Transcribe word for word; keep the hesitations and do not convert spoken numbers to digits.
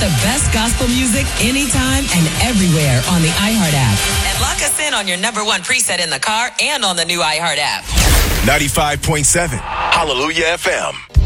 the best gospel music anytime and everywhere on the iHeart app. And lock us in on your number one preset in the car and on the new iHeart app. ninety-five point seven Hallelujah F M.